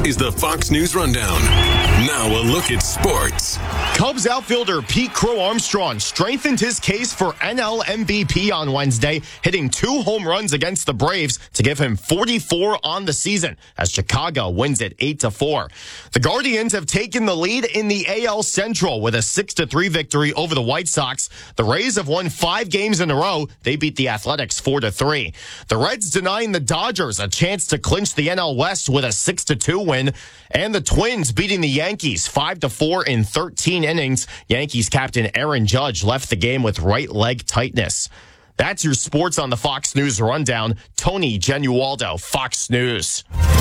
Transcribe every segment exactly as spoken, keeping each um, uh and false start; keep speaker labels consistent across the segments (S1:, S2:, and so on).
S1: is the Fox News Rundown. Now a look at sports.
S2: Cubs outfielder Pete Crow Armstrong strengthened his case for N L M V P on Wednesday, hitting two home runs against the Braves to give him forty-four on the season as Chicago wins it eight to four. The Guardians have taken the lead in the A L Central with a six to three victory over the White Sox. The Rays have won five games in a row. They beat the Athletics four to three. The Reds denying the Dodgers a chance to clinch the N L West with a six to two win. And the Twins beating the Yankees five to four in thirteen innings. Yankees captain Aaron Judge left the game with right leg tightness. That's your sports on the Fox News Rundown. Tony Genualdo, Fox News.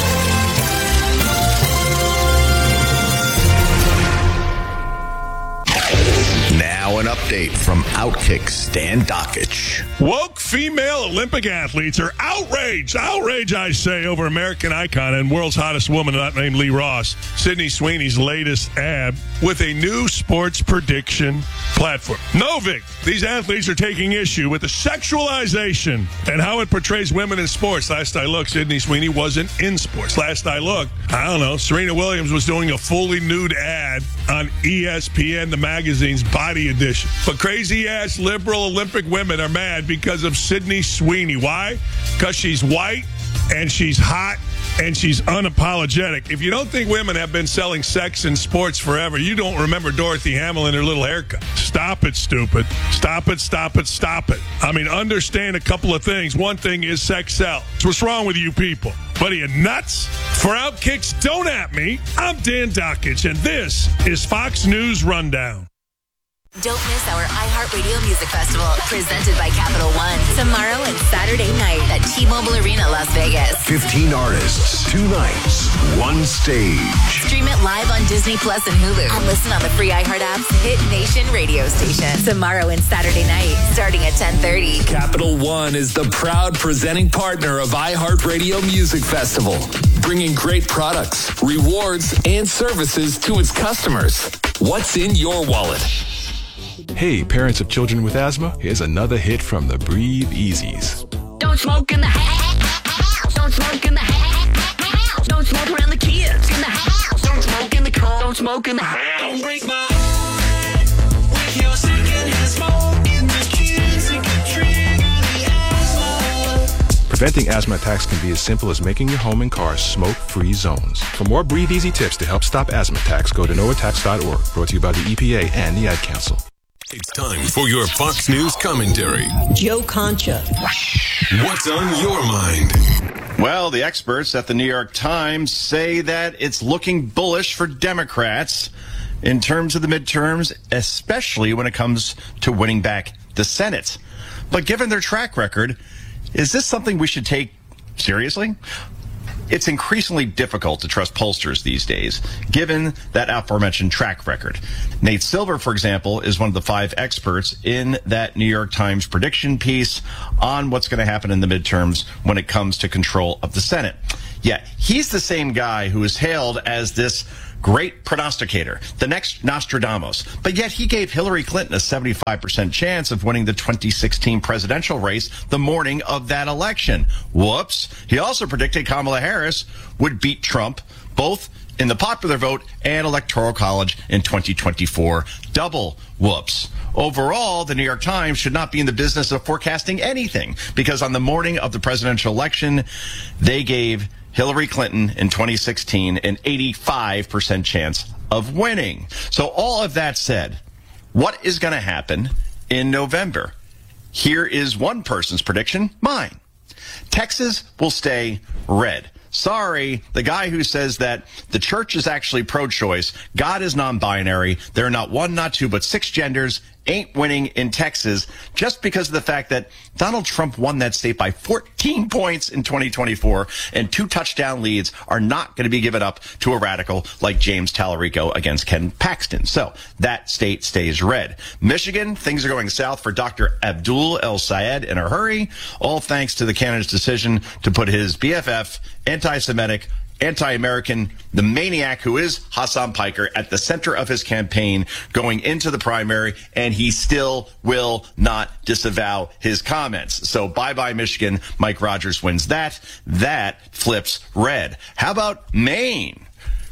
S3: Now an update from Outkick Stan Dockich.
S4: Woke female Olympic athletes are outraged, outraged I say, over American icon and world's hottest woman not named Lee Ross, Sydney Sweeney's latest ad with a new sports prediction platform. Novik, these athletes are taking issue with the sexualization and how it portrays women in sports. Last I looked, Sydney Sweeney wasn't in sports. Last I looked, I don't know, Serena Williams was doing a fully nude ad on E S P N, the magazine's Body Edition. But crazy-ass liberal Olympic women are mad because of Sydney Sweeney. Why? Because she's white and she's hot and she's unapologetic. If you don't think women have been selling sex in sports forever, you don't remember Dorothy Hamill and her little haircut. Stop it, stupid. Stop it, stop it, stop it. I mean, understand a couple of things. One thing is sex sells. What's wrong with you people? What are you, nuts? For Outkicks, don't at me. I'm Dan Dockich, and this is Fox News Rundown.
S5: Don't miss our iHeartRadio Music Festival, presented by Capital One, tomorrow and Saturday night at T-Mobile Arena, Las Vegas.
S3: fifteen artists, two nights, one stage.
S5: Stream it live on Disney Plus and Hulu, and listen on the free iHeart app's Hit Nation radio station. Tomorrow and Saturday night, starting at ten thirty.
S6: Capital One is the proud presenting partner of iHeartRadio Music Festival, bringing great products, rewards, and services to its customers. What's in your wallet?
S7: Hey, parents of children with asthma, here's another hit from the Breathe Easies.
S8: Don't smoke in the house. Don't smoke in the house. Don't smoke around the kids in the house. Don't smoke in the car. Don't smoke in the house. Don't break my heart with your secondhand smoke in the kids and can trigger the asthma.
S7: Preventing asthma attacks can be as simple as making your home and car smoke-free zones. For more Breathe Easy tips to help stop asthma attacks, go to no attacks dot org. Brought to you by the E P A and the Ad Council.
S1: It's time for your Fox News commentary.
S9: Joe Concha.
S1: What's on your mind?
S10: Well, the experts at the New York Times say that it's looking bullish for Democrats in terms of the midterms, especially when it comes to winning back the Senate. But given their track record, is this something we should take seriously? It's increasingly difficult to trust pollsters these days, given that aforementioned track record. Nate Silver, for example, is one of the five experts in that New York Times prediction piece on what's going to happen in the midterms when it comes to control of the Senate. Yeah, he's the same guy who is hailed as this great prognosticator, the next Nostradamus. But yet he gave Hillary Clinton a seventy-five percent chance of winning the twenty sixteen presidential race the morning of that election. Whoops. He also predicted Kamala Harris would beat Trump both in the popular vote and electoral college in twenty twenty-four. Double whoops. Overall, the New York Times should not be in the business of forecasting anything, because on the morning of the presidential election, they gave Hillary Clinton in twenty sixteen an eighty-five percent chance of winning. So all of that said, what is going to happen in November? Here is one person's prediction, mine. Texas will stay red. Sorry, the guy who says that the church is actually pro-choice, God is non-binary, there are not one, not two, but six genders, ain't winning in Texas just because of the fact that Donald Trump won that state by fourteen points in twenty twenty-four, and two touchdown leads are not going to be given up to a radical like James Tallarico against Ken Paxton. So that state stays red. Michigan, things are going south for Doctor Abdul El Sayed in a hurry, all thanks to the candidate's decision to put his B F F, anti-Semitic, anti-American, the maniac who is Hassan Piker, at the center of his campaign going into the primary, and he still will not disavow his comments. So bye-bye Michigan. Mike Rogers wins that. That flips red. How about Maine?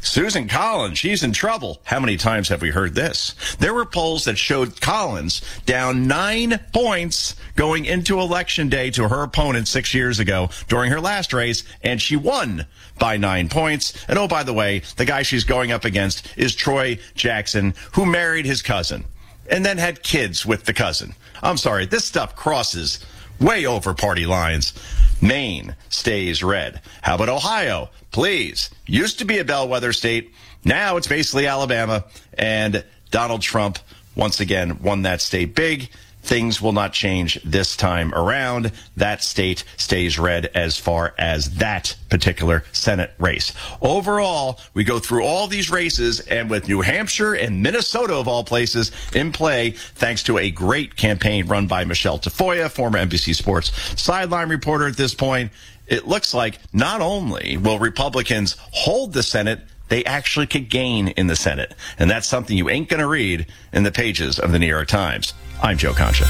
S10: Susan Collins, she's in trouble. How many times have we heard this? There were polls that showed Collins down nine points going into Election Day to her opponent six years ago during her last race, and she won by nine points. And oh, by the way, the guy she's going up against is Troy Jackson, who married his cousin and then had kids with the cousin. I'm sorry, this stuff crosses way over party lines. Maine stays red. How about Ohio? Please. Used to be a bellwether state. Now it's basically Alabama. And Donald Trump, once again, won that state big. Things will not change this time around. That state stays red as far as that particular Senate race. Overall, we go through all these races, and with New Hampshire and Minnesota, of all places, in play, thanks to a great campaign run by Michelle Tafoya, former N B C Sports sideline reporter at this point, it looks like not only will Republicans hold the Senate, they actually could gain in the Senate. And that's something you ain't going to read in the pages of the New York Times. I'm Joe Concha.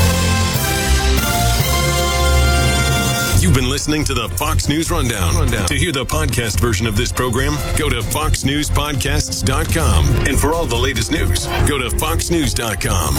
S1: You've been listening to the Fox News Rundown. Rundown. To hear the podcast version of this program, go to fox news podcasts dot com. And for all the latest news, go to fox news dot com.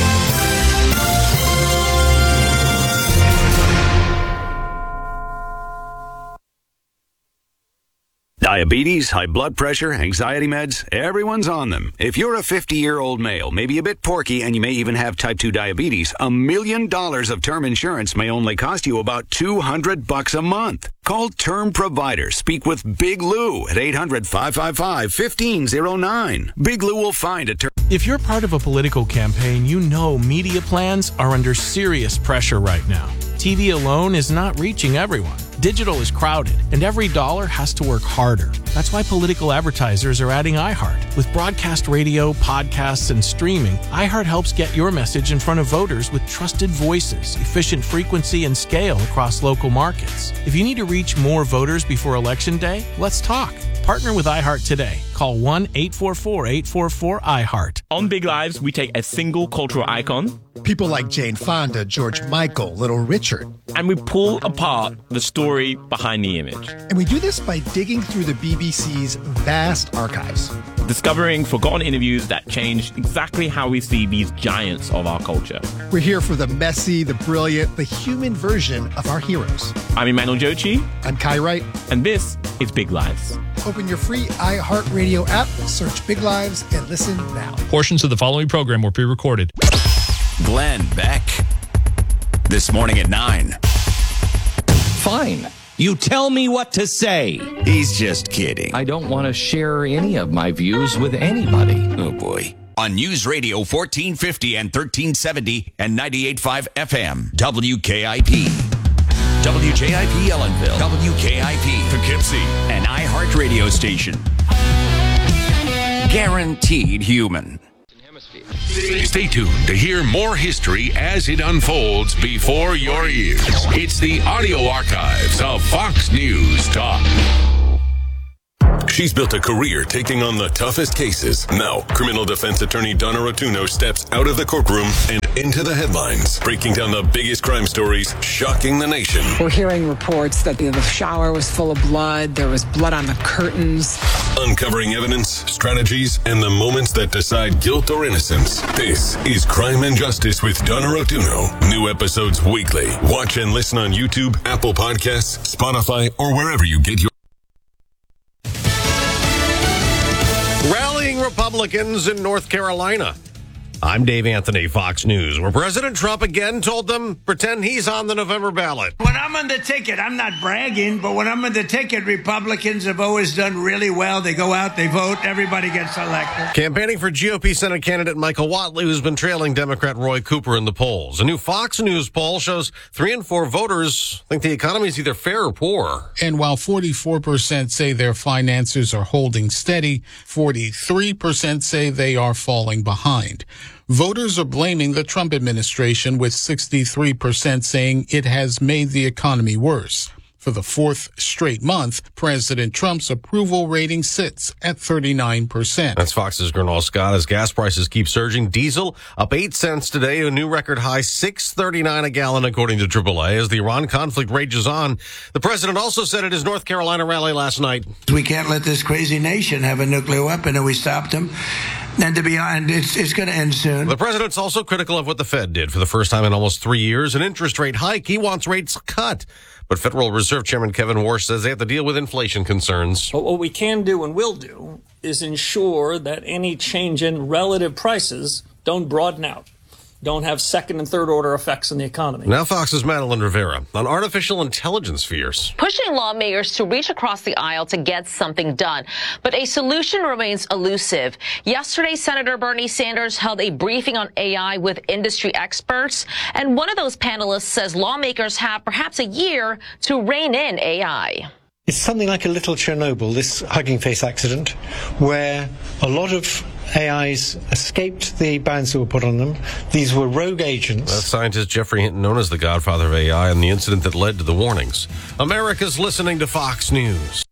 S9: Diabetes, high blood pressure, anxiety meds, everyone's on them. If you're a fifty-year-old male, maybe a bit porky, and you may even have type two diabetes, a million dollars of term insurance may only cost you about two hundred bucks a month. Call Term Provider. Speak with Big Lou at eight hundred, five five five, one five zero nine. Big Lou will find a term.
S11: If you're part of a political campaign, you know media plans are under serious pressure right now. T V alone is not reaching everyone. Digital is crowded, and every dollar has to work harder. That's why political advertisers are adding iHeart. With broadcast radio, podcasts, and streaming, iHeart helps get your message in front of voters with trusted voices, efficient frequency, and scale across local markets. If you need to reach more voters before Election Day, let's talk. Partner with iHeart today. Call one eight four four, eight four four, iHeart.
S12: On Big Lives, we take a single cultural icon,
S13: people like Jane Fonda, George Michael, Little Richard,
S12: and we pull apart the story behind the image.
S13: And we do this by digging through the B B C's vast archives,
S12: discovering forgotten interviews that changed exactly how we see these giants of our culture.
S13: We're here for the messy, the brilliant, the human version of our heroes.
S12: I'm Emmanuel Jochi.
S13: I'm Kai Wright.
S12: And this is Big Lives.
S13: Open your free iHeartRadio app, search Big Lives, and listen now.
S14: Portions of the following program were pre-recorded.
S3: Glenn Beck. This morning at nine.
S15: Fine. You tell me what to say.
S3: He's just kidding.
S15: I don't want to share any of my views with anybody.
S3: Oh, boy. On News Radio fourteen fifty and thirteen seventy and ninety-eight point five F M. W K I P. W J I P Ellenville. W K I P Poughkeepsie. An iHeart radio station. Guaranteed human.
S6: Stay tuned to hear more history as it unfolds before your ears. It's the audio archives of Fox News Talk.
S1: She's built a career taking on the toughest cases. Now, criminal defense attorney Donna Rotuno steps out of the courtroom and into the headlines, breaking down the biggest crime stories shocking the nation.
S16: We're hearing reports that the shower was full of blood. There was blood on the curtains.
S1: Uncovering evidence, strategies, and the moments that decide guilt or innocence. This is Crime and Justice with Donna Rotuno. New episodes weekly. Watch and listen on YouTube, Apple Podcasts, Spotify, or wherever you get your...
S17: Rallying Republicans in North Carolina. I'm Dave Anthony, Fox News, where President Trump again told them, pretend he's on the November ballot.
S18: When I'm on the ticket, I'm not bragging, but when I'm on the ticket, Republicans have always done really well. They go out, they vote, everybody gets elected.
S17: Campaigning for G O P Senate candidate Michael Whatley, who's been trailing Democrat Roy Cooper in the polls. A new Fox News poll shows three in four voters think the economy is either fair or poor.
S19: And while forty-four percent say their finances are holding steady, forty-three percent say they are falling behind. Voters are blaming the Trump administration, with sixty-three percent saying it has made the economy worse. For the fourth straight month, President Trump's approval rating sits at thirty-nine percent.
S17: That's Fox's Gernal Scott. As gas prices keep surging, diesel up eight cents today, a new record high, six thirty-nine a gallon, according to triple A. As the Iran conflict rages on, the president also said at his North Carolina rally last night,
S18: We can't let this crazy nation have a nuclear weapon, and we stopped them. And to be honest, it's, it's going to end soon.
S17: The president's also critical of what the Fed did for the first time in almost three years, an interest rate hike. He wants rates cut. But Federal Reserve Chairman Kevin Warsh says they have to deal with inflation concerns.
S20: But what we can do and will do is ensure that any change in relative prices don't broaden out, don't have second and third order effects in the economy.
S17: Now Fox's Madeline Rivera on artificial intelligence fears.
S21: Pushing lawmakers to reach across the aisle to get something done. But a solution remains elusive. Yesterday, Senator Bernie Sanders held a briefing on A I with industry experts. And one of those panelists says lawmakers have perhaps a year to rein in A I.
S22: It's something like a little Chernobyl, this Hugging Face accident, where a lot of A Is escaped the bans that were put on them. These were rogue agents.
S17: That's scientist Jeffrey Hinton, known as the godfather of A I, and the incident that led to the warnings. America's listening to Fox News.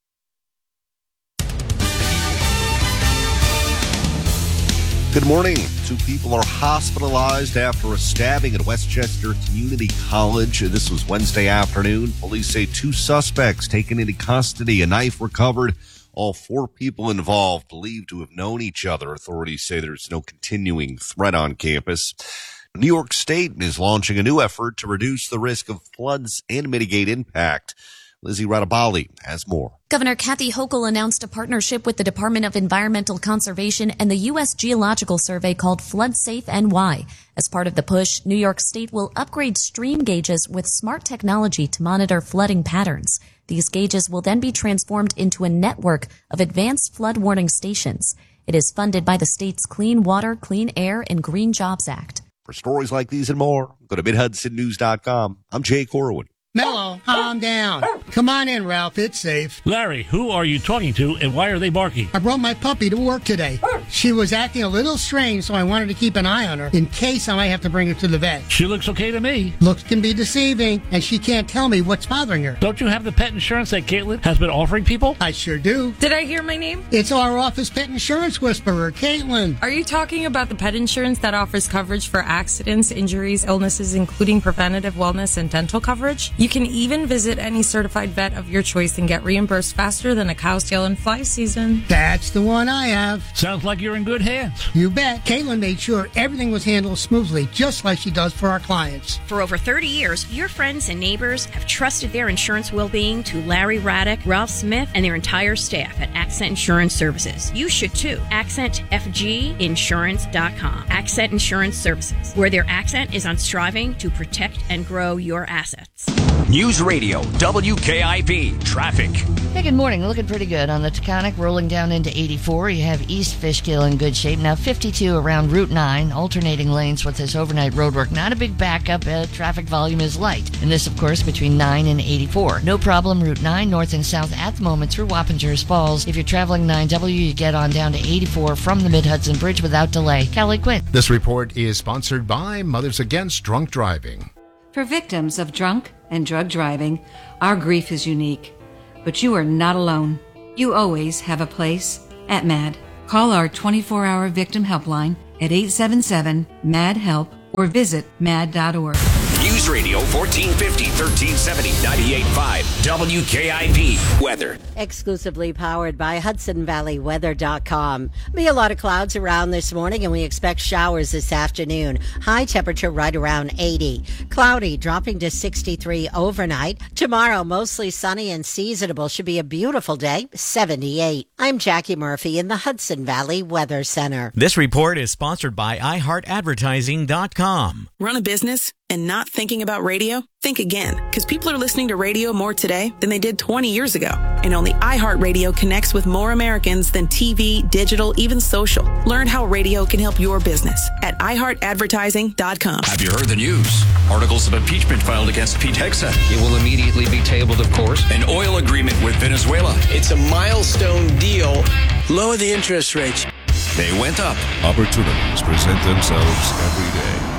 S23: Good morning. Two people are hospitalized after a stabbing at Westchester Community College. This was Wednesday afternoon. Police say two suspects taken into custody, a knife recovered. All four people involved believed to have known each other. Authorities say there's no continuing threat on campus. New York State is launching a new effort to reduce the risk of floods and mitigate impact. Lizzie Radabali has more.
S24: Governor Kathy Hochul announced a partnership with the Department of Environmental Conservation and the U S Geological Survey called Flood Safe N Y. As part of the push, New York State will upgrade stream gauges with smart technology to monitor flooding patterns. These gauges will then be transformed into a network of advanced flood warning stations. It is funded by the state's Clean Water, Clean Air, and Green Jobs Act.
S23: For stories like these and more, go to mid hudson news dot com. I'm Jay Corwin.
S25: Mellow, calm down. Come on in, Ralph. It's safe.
S26: Larry, who are you talking to and why are they barking?
S25: I brought my puppy to work today. She was acting a little strange, so I wanted to keep an eye on her in case I might have to bring her to the vet.
S26: She looks okay to me.
S25: Looks can be deceiving, and she can't tell me what's bothering her.
S26: Don't you have the pet insurance that Caitlin has been offering people?
S25: I sure do.
S27: Did I hear my name?
S25: It's our office pet insurance whisperer, Caitlin.
S27: Are you talking about the pet insurance that offers coverage for accidents, injuries, illnesses, including preventative wellness and dental coverage? You can even visit any certified vet of your choice and get reimbursed faster than a cow's tail in fly season.
S25: That's the one I have.
S26: Sounds like you're in good hands.
S25: You bet. Caitlin made sure everything was handled smoothly, just like she does for our clients.
S28: For over thirty years, your friends and neighbors have trusted their insurance well-being to Larry Raddick, Ralph Smith, and their entire staff at Accent Insurance Services. You should too. accent f g insurance dot com. Accent Insurance Services, where their accent is on striving to protect and grow your assets.
S3: News Radio, W K I P, traffic.
S29: Hey, good morning. Looking pretty good on the Taconic, rolling down into eighty-four. You have East Fishkill in good shape. Now fifty-two around Route nine, alternating lanes with this overnight roadwork. Not a big backup. Uh, traffic volume is light. And this, of course, between nine and eighty-four. No problem. Route nine, north and south at the moment through Wappingers Falls. If you're traveling nine W, you get on down to eighty-four from the Mid-Hudson Bridge without delay. Callie Quinn.
S30: This report is sponsored by Mothers Against Drunk Driving.
S31: For victims of drunk and drug driving, our grief is unique. But you are not alone. You always have a place at MAD. Call our twenty-four hour victim helpline at eight seven seven, M A D, HELP or visit mad dot org.
S3: News Radio fourteen fifty, thirteen seventy, ninety-eight point five, W K I P weather.
S32: Exclusively powered by Hudson Valley Weather dot com. Be a lot of clouds around this morning, and we expect showers this afternoon. High temperature right around eighty. Cloudy, dropping to sixty-three overnight. Tomorrow, mostly sunny and seasonable. Should be a beautiful day, seventy-eight. I'm Jackie Murphy in the Hudson Valley Weather Center.
S33: This report is sponsored by i heart advertising dot com.
S34: Run a business and not thinking about radio? Think again, because people are listening to radio more today than they did twenty years ago. And only iHeartRadio connects with more Americans than T V, digital, even social. Learn how radio can help your business at i heart advertising dot com.
S3: Have you heard the news? Articles of impeachment filed against Pete Hegseth.
S15: It will immediately be tabled, of course.
S3: An oil agreement with Venezuela.
S35: It's a milestone deal. Lower the interest rates.
S3: They went up.
S7: Opportunities present themselves every day.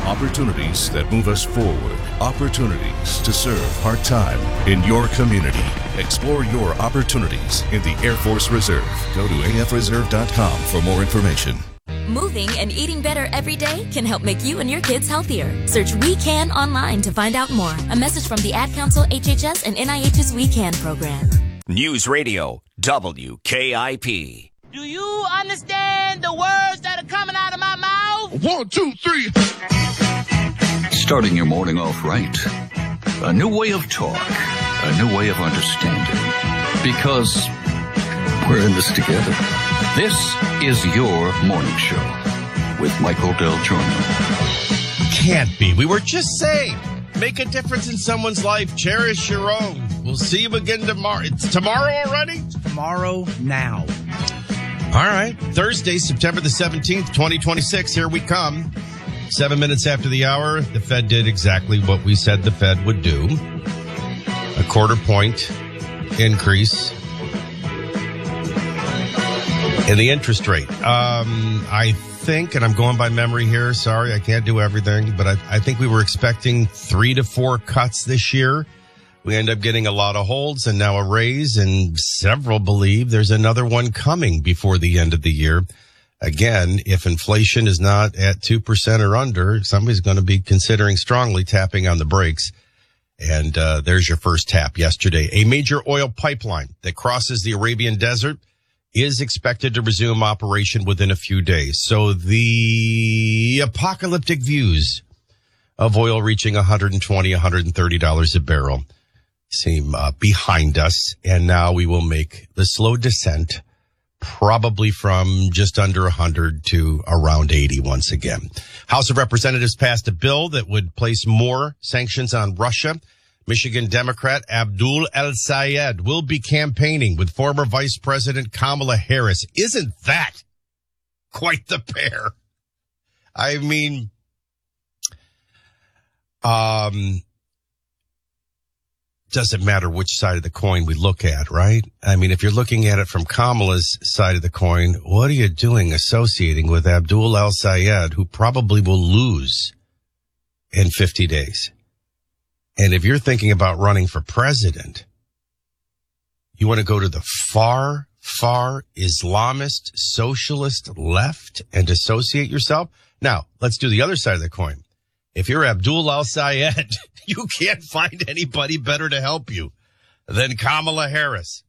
S1: Opportunities that move us forward. Opportunities to serve part-time in your community. Explore your opportunities in the Air Force Reserve. Go to A F reserve dot com for more information.
S2: Moving and eating better every day can help make you and your kids healthier. Search We Can online to find out more. A message from the Ad Council, H H S, and N I H's We Can program.
S3: News Radio, W K I P.
S4: Do you understand the words that are coming out of my mouth?
S5: One, two, three.
S6: Starting your morning off right. A new way of talk. A new way of understanding. Because we're in this together. This is your morning show with Michael Del Giorno.
S8: Can't be. We were just saying, make a difference in someone's life. Cherish your own. We'll see you again tomorrow. It's tomorrow already?
S9: Tomorrow now.
S8: All right. Thursday, September the seventeenth, twenty twenty-six. Here we come. Seven minutes after the hour, the Fed did exactly what we said the Fed would do. A quarter point increase in the interest rate. Um, I think, and I'm going by memory here, sorry, I can't do everything, but I, I think we were expecting three to four cuts this year. We end up getting a lot of holds and now a raise, and several believe there's another one coming before the end of the year. Again, if inflation is not at two percent or under, somebody's going to be considering strongly tapping on the brakes. And uh, there's your first tap yesterday. A major oil pipeline that crosses the Arabian Desert is expected to resume operation within a few days. So the apocalyptic views of oil reaching one hundred twenty dollars, one hundred thirty dollars a barrel seem uh, behind us. And now we will make the slow descent, probably from just under one hundred to around eighty once again. House of Representatives passed a bill that would place more sanctions on Russia. Michigan Democrat Abdul El-Sayed will be campaigning with former Vice President Kamala Harris. Isn't that quite the pair? I mean, um, doesn't matter which side of the coin we look at, right? I mean, if you're looking at it from Kamala's side of the coin, what are you doing associating with Abdul El-Sayed, who probably will lose in fifty days? And if you're thinking about running for president, you want to go to the far, far Islamist, socialist left and associate yourself? Now, let's do the other side of the coin. If you're Abdul El-Sayed, you can't find anybody better to help you than Kamala Harris.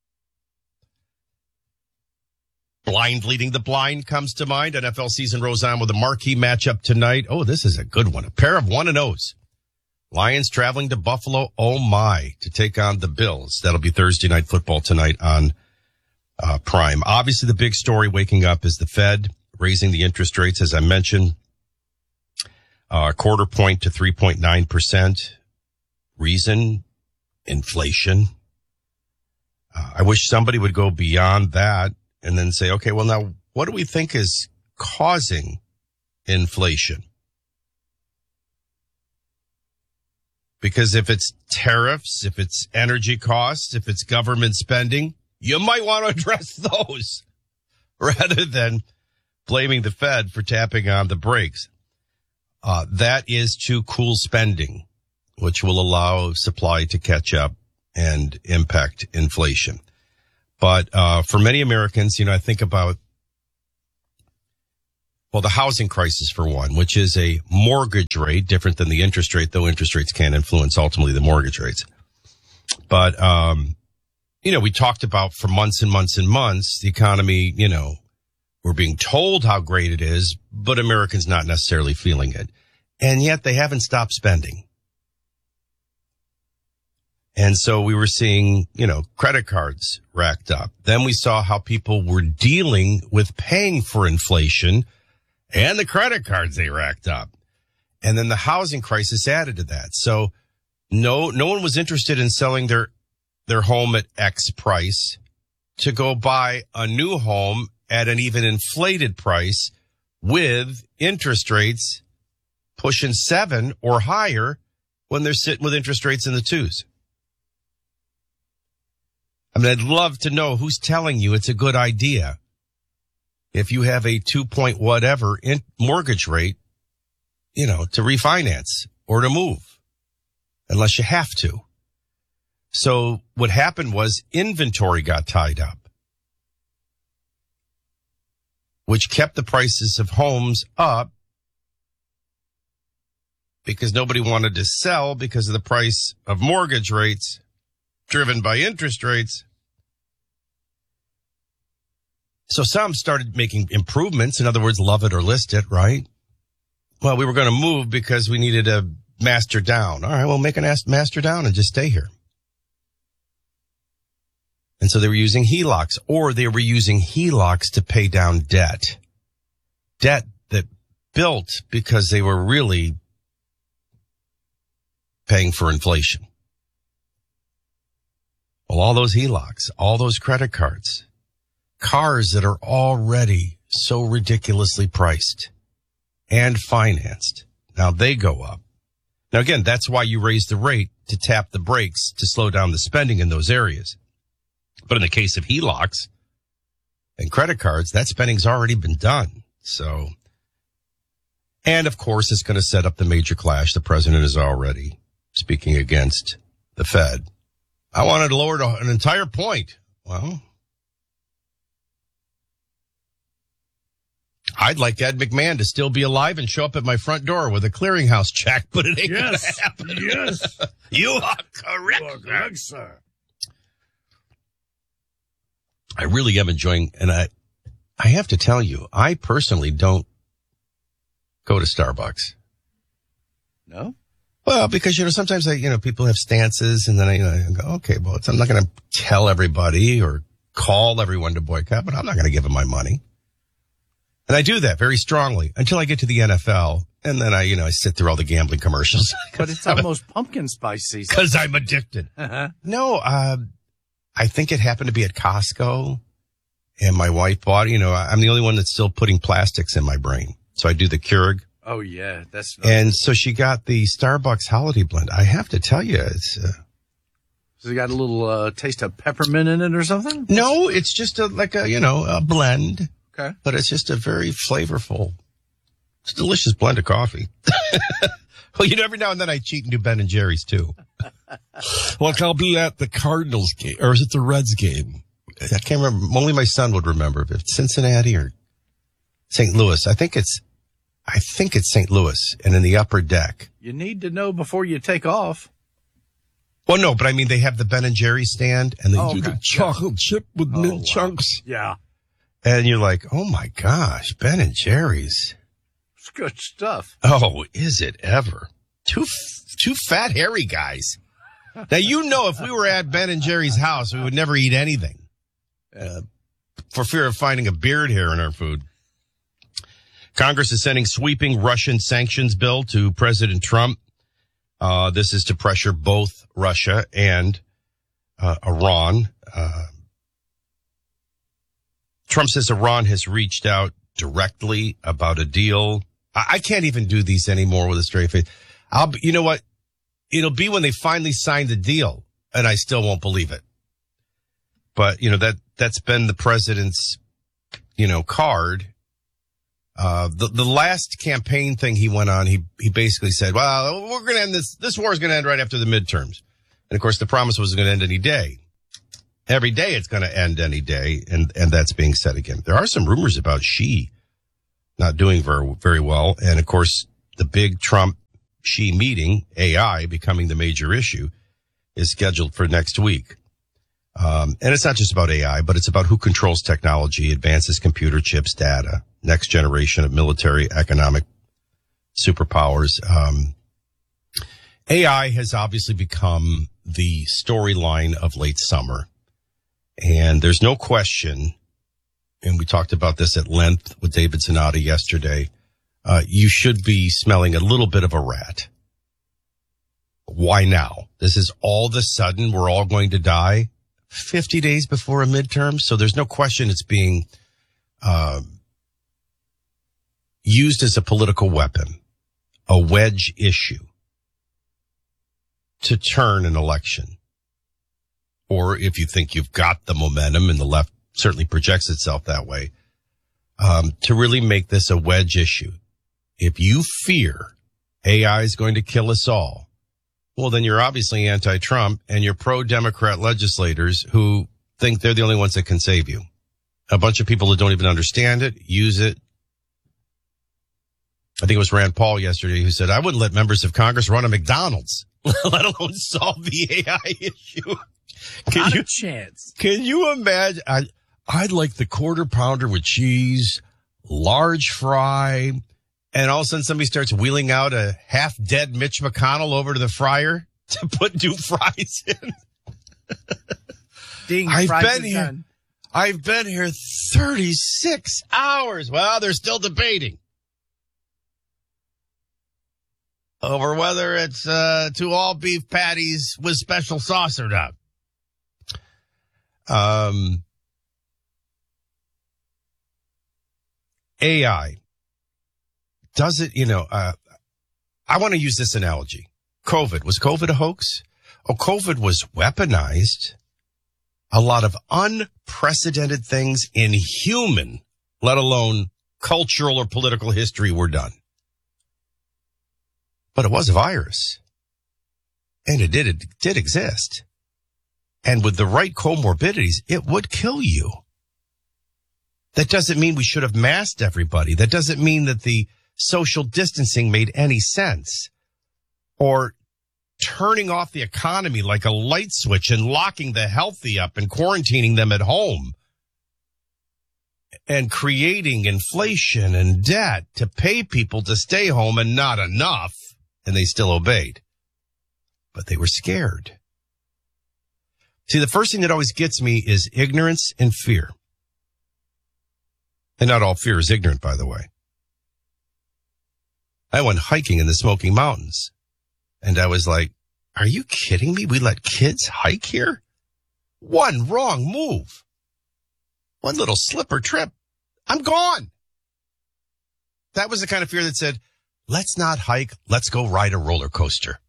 S8: Blind leading the blind comes to mind. N F L season rolls on with a marquee matchup tonight. Oh, this is a good one. A pair of one and ohs. Lions traveling to Buffalo, oh my, to take on the Bills. That'll be Thursday night football tonight on uh, Prime. Obviously, the big story waking up is the Fed raising the interest rates, as I mentioned, a uh, quarter point to three point nine percent. Reason, inflation. Uh, I wish somebody would go beyond that and then say, okay, well, now what do we think is causing inflation? Because if it's tariffs, if it's energy costs, if it's government spending, you might want to address those rather than blaming the Fed for tapping on the brakes. Uh, that is to cool spending, which will allow supply to catch up and impact inflation. But uh, for many Americans, you know, I think about, well, the housing crisis, for one, which is a mortgage rate, different than the interest rate, though interest rates can influence ultimately the mortgage rates. But, um, you know, we talked about for months and months and months, the economy, you know, we're being told how great it is, but Americans not necessarily feeling it. And yet they haven't stopped spending. And so we were seeing, you know, credit cards racked up. Then we saw how people were dealing with paying for inflation and the credit cards they racked up. And then the housing crisis added to that. So no, no one was interested in selling their, their home at X price to go buy a new home at an even inflated price with interest rates pushing seven or higher when they're sitting with interest rates in the twos. I mean, I'd love to know who's telling you it's a good idea if you have a two point whatever in mortgage rate you know, to refinance or to move unless you have to. So what happened was inventory got tied up, which kept the prices of homes up because nobody wanted to sell because of the price of mortgage rates driven by interest rates. So some started making improvements. In other words, love it or list it, right? Well, we were going to move because we needed a master down. All right, well, make an master down and just stay here. And so they were using H E L O Cs, or they were using H E L O Cs to pay down debt. Debt that built because they were really paying for inflation. Well, all those H E L O Cs, all those credit cards, cars that are already so ridiculously priced and financed, now they go up. Now, again, that's why you raise the rate to tap the brakes to slow down the spending in those areas. But in the case of H E L O Cs and credit cards, that spending's already been done. So, and of course, it's going to set up the major clash. The president is already speaking against the Fed. I wanted to lower to an entire point. Well, I'd like Ed McMahon to still be alive and show up at my front door with a clearinghouse check, but it ain't
S26: Yes.
S8: going to happen.
S26: Yes.
S8: You are correct,
S26: You are correct, sir.
S8: I really am enjoying, and I, I have to tell you, I personally don't go to Starbucks.
S5: No?
S8: Well, because, you know, sometimes I, you know, people have stances and then I, you know, I go, okay, well, it's, I'm not going to tell everybody or call everyone to boycott, but I'm not going to give them my money. And I do that very strongly until I get to the N F L. And then I, you know, I sit through all the gambling commercials.
S5: But it's almost pumpkin spice season.
S8: Because I'm addicted.
S5: Uh-huh.
S8: No, uh, I think it happened to be at Costco. And my wife bought, you know, I'm the only one that's still putting plastics in my brain. So I do the Keurig.
S5: Oh, yeah. That's.
S8: And so she got the Starbucks Holiday Blend. I have to tell you, it's... Uh,
S5: Has it got a little uh, taste of peppermint in it or something?
S8: no, it's just a, like a, you know, a blend.
S5: Okay.
S8: But it's just a very flavorful, it's a delicious blend of coffee. Well, you know, every now and then I cheat and do Ben and Jerry's too. Look, I'll be at the Cardinals game, or is it the Reds game? I can't remember. Only my son would remember if it's Cincinnati or Saint Louis. I think it's, I think it's Saint Louis, and in the upper deck.
S5: You need to know before you take off.
S8: Well, no, but I mean, they have the Ben and Jerry's stand, and they
S5: Oh,
S8: do
S5: okay.
S8: the chocolate chip with
S5: Oh,
S8: mint
S5: wow.
S8: chunks.
S5: Yeah.
S8: And you're like, oh my gosh, Ben and Jerry's.
S5: It's good stuff.
S8: Oh, is it ever? Two, two fat, hairy guys. Now, you know, if we were at Ben and Jerry's house, we would never eat anything uh, for fear of finding a beard hair in our food. Congress is sending sweeping Russian sanctions bill to President Trump. Uh, this is to pressure both Russia and uh, Iran. Uh, Trump says Iran has reached out directly about a deal. I, I can't even do these anymore with a straight face. I'll be, you know what? It'll be when they finally sign the deal, and I still won't believe it. But, you know, that, that's been the president's, you know, card. Uh, the, the last campaign thing he went on, he, he basically said, well, we're going to end this, this war is going to end right after the midterms. And of course, the promise was going to end any day. Every day it's going to end any day. And, and that's being said again. There are some rumors about Xi not doing very, very well. And of course, the big Trump Xi meeting, A I becoming the major issue, is scheduled for next week. Um, and it's not just about A I, but it's about who controls technology, advances computer chips, data, next generation of military economic superpowers. Um, A I has obviously become the storyline of late summer. And there's no question, and we talked about this at length with David Zanata yesterday, uh, you should be smelling a little bit of a rat. Why now? This is all of a sudden we're all going to die fifty days before a midterm. So there's no question it's being uh, used as a political weapon, a wedge issue to turn an election. Or if you think you've got the momentum, and the left certainly projects itself that way, um, to really make this a wedge issue. If you fear A I is going to kill us all. Well, then you're obviously anti-Trump and you're pro-Democrat legislators who think they're the only ones that can save you. A bunch of people that don't even understand it, use it. I think it was Rand Paul yesterday who said, I wouldn't let members of Congress run a McDonald's, let alone solve the A I issue. Can
S26: Not
S8: you,
S26: a chance.
S8: Can you imagine? I, I'd like the quarter pounder with cheese, large fry, and all of a sudden somebody starts wheeling out a half dead Mitch McConnell over to the fryer to put new fries in.
S5: Ding,
S8: I've
S5: fries
S8: been
S5: are
S8: here.
S5: done.
S8: I've been here thirty-six hours. Well, they're still debating over whether it's uh, two all beef patties with special sauce or not. Um, A I. Does it, you know, uh, I want to use this analogy. COVID. Was COVID a hoax? Oh, COVID was weaponized. A lot of unprecedented things in human, let alone cultural or political history were done. But it was a virus. And it did, it did exist. And with the right comorbidities, it would kill you. That doesn't mean we should have masked everybody. That doesn't mean that the social distancing made any sense, or turning off the economy like a light switch and locking the healthy up and quarantining them at home and creating inflation and debt to pay people to stay home, and not enough. And they still obeyed, but they were scared. See, the first thing that always gets me is ignorance and fear. And not all fear is ignorant, by the way. I went hiking in the Smoky Mountains, and I was like, are you kidding me? We let kids hike here? One wrong move. One little slip or trip. I'm gone. That was the kind of fear that said, let's not hike. Let's go ride a roller coaster.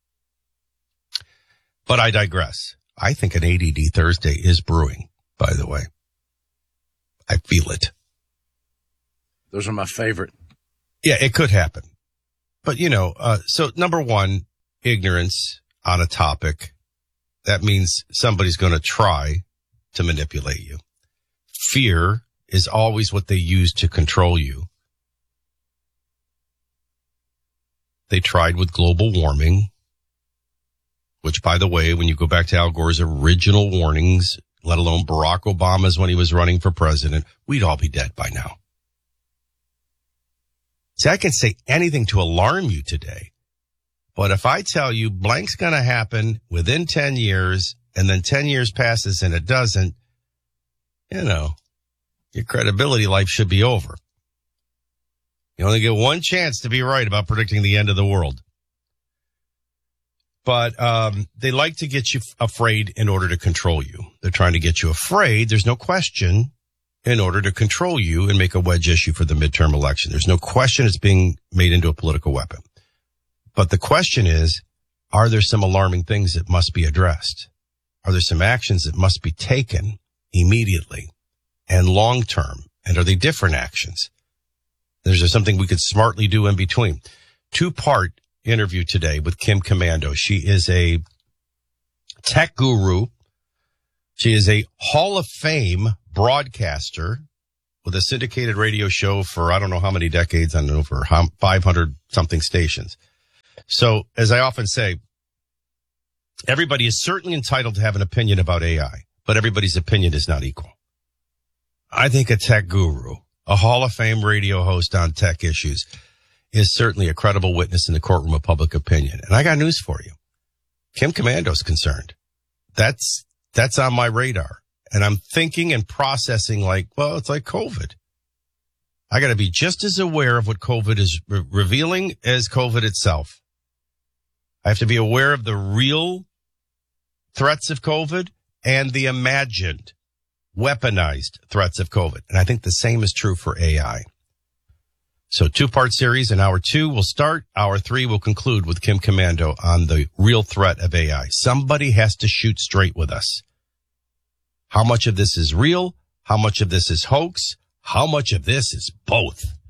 S8: But I digress. I think an A D D Thursday is brewing, by the way. I feel it.
S5: Those are my favorite.
S8: Yeah, it could happen. But, you know, uh, so number one, ignorance on a topic. That means somebody's going to try to manipulate you. Fear is always what they use to control you. They tried with global warming, which, by the way, when you go back to Al Gore's original warnings, let alone Barack Obama's when he was running for president, we'd all be dead by now. See, I can say anything to alarm you today, but if I tell you blank's going to happen within ten years, and then ten years passes and it doesn't, you know, your credibility life should be over. You only get one chance to be right about predicting the end of the world. But um they like to get you afraid in order to control you. They're trying to get you afraid, there's no question, in order to control you and make a wedge issue for the midterm election. There's no question it's being made into a political weapon. But the question is, are there some alarming things that must be addressed? Are there some actions that must be taken immediately and long term? And are they different actions? Is there something we could smartly do in between? Two-part interview today with Kim Komando. She is a tech guru. She is a Hall of Fame broadcaster with a syndicated radio show for I don't know how many decades, I don't know, for five hundred something stations. So, as I often say, everybody is certainly entitled to have an opinion about A I, but everybody's opinion is not equal. I think a tech guru, a Hall of Fame radio host on tech issues, is certainly a credible witness in the courtroom of public opinion. And I got news for you. Kim Komando's concerned. That's, that's on my radar. And I'm thinking and processing like, well, it's like COVID. I got to be just as aware of what COVID is re- revealing as COVID itself. I have to be aware of the real threats of COVID and the imagined, weaponized threats of COVID. And I think the same is true for A I. So two-part series, and hour two will start. Hour three will conclude with Kim Komando on the real threat of A I. Somebody has to shoot straight with us. How much of this is real? How much of this is hoax? How much of this is both?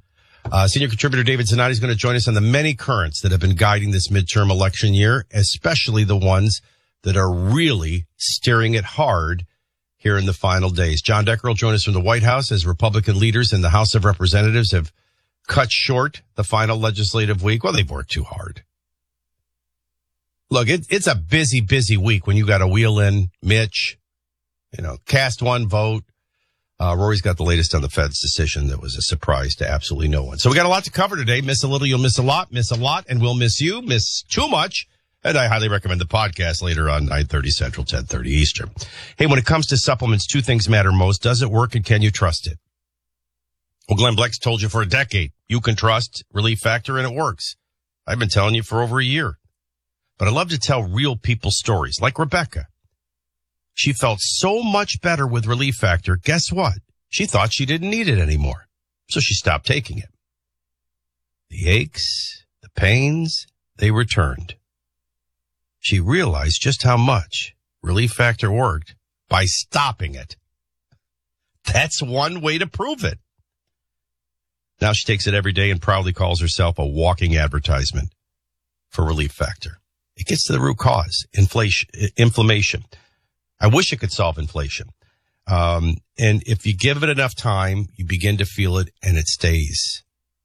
S8: Uh, senior contributor David Zanotti is going to join us on the many currents that have been guiding this midterm election year, especially the ones that are really steering it hard here in the final days. John Decker will join us from the White House as Republican leaders in the House of Representatives have cut short the final legislative week. Well, they've worked too hard. Look, it, it's a busy, busy week when you got to wheel in Mitch, you know, cast one vote. Uh, Rory's got the latest on the Fed's decision that was a surprise to absolutely no one. So we got a lot to cover today. Miss a little, you'll miss a lot. Miss a lot, and we'll miss you. Miss too much, and I highly recommend the podcast later on nine thirty Central, ten thirty Eastern. Hey, when it comes to supplements, two things matter most. Does it work, and can you trust it? Well, Glenn Bleck's told you for a decade, you can trust Relief Factor, and it works. I've been telling you for over a year. But I love to tell real people's stories, like Rebecca. She felt so much better with Relief Factor. Guess what? She thought she didn't need it anymore. So she stopped taking it. The aches, the pains, they returned. She realized just how much Relief Factor worked by stopping it. That's one way to prove it. Now she takes it every day and proudly calls herself a walking advertisement for Relief Factor. It gets to the root cause, inflation, inflammation. I wish it could solve inflation. Um, and if you give it enough time, you begin to feel it and it stays.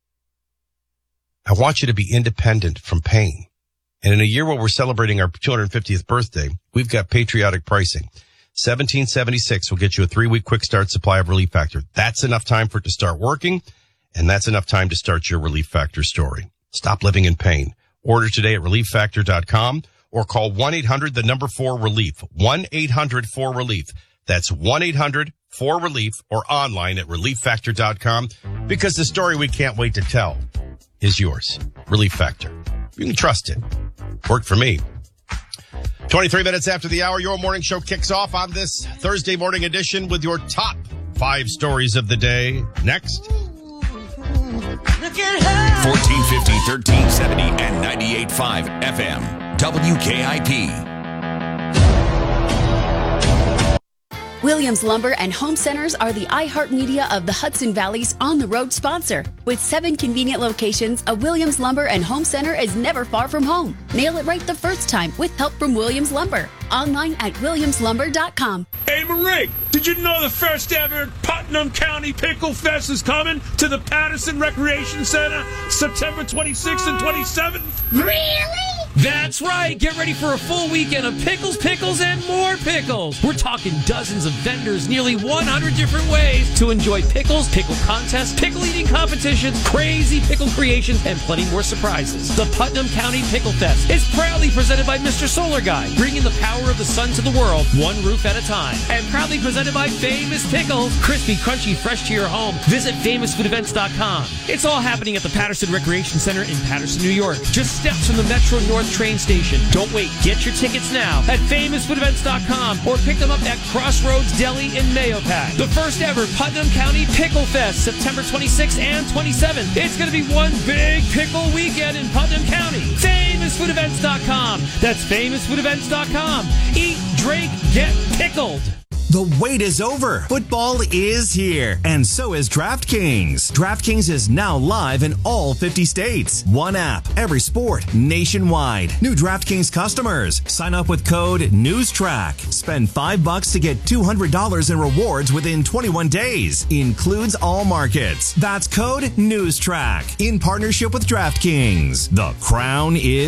S8: I want you to be independent from pain. And in a year where we're celebrating our two hundred fiftieth birthday, we've got patriotic pricing. seventeen seventy-six will get you a three-week quick start supply of Relief Factor. That's enough time for it to start working, and that's enough time to start your Relief Factor story. Stop living in pain. Order today at relief factor dot com or call one eight hundred the number four relief. one eight hundred four relief. That's one eight hundred four relief or online at relief factor dot com because the story we can't wait to tell is yours. Relief Factor. You can trust it. Worked for me. twenty-three minutes after the hour, your morning show kicks off on this Thursday morning edition with your top five stories of the day. Next.
S3: fourteen fifty, thirteen seventy, and ninety-eight point five F M. W K I P.
S9: Williams Lumber and Home Centers are the iHeartMedia of the Hudson Valley's on-the-road sponsor. With seven convenient locations, a Williams Lumber and Home Center is never far from home. Nail it right the first time with help from Williams Lumber. Online at williams lumber dot com.
S10: Hey, Marie, did you know the first ever Putnam County Pickle Fest is coming to the Patterson Recreation Center September twenty-sixth and twenty-seventh?
S9: Really?
S11: That's right. Get ready for a full weekend of pickles, pickles, and more pickles. We're talking dozens of vendors, nearly one hundred different ways to enjoy pickles, pickle contests, pickle eating competitions, crazy pickle creations, and plenty more surprises. The Putnam County Pickle Fest is proudly presented by Mister Solar Guy, bringing the power of the sun to the world, one roof at a time. And proudly presented by Famous Pickles, crispy, crunchy, fresh to your home. Visit famous food events dot com. It's all happening at the Patterson Recreation Center in Patterson, New York, just steps from the Metro North train station. Don't wait. Get your tickets now at famous food events dot com or pick them up at Crossroads Deli in Mahopac. The first ever Putnam County Pickle Fest, September twenty-sixth and twenty-seventh. It's going to be one big pickle weekend in Putnam County. famous food events dot com. That's famous food events dot com. Eat, drink, get pickled.
S12: The wait is over. Football is here, and so is DraftKings. DraftKings is now live in all fifty states. One app, every sport, nationwide. New DraftKings customers, sign up with code NEWSTRACK. Spend five bucks to get two hundred dollars in rewards within twenty-one days. Includes all markets. That's code NEWSTRACK in partnership with DraftKings. The crown is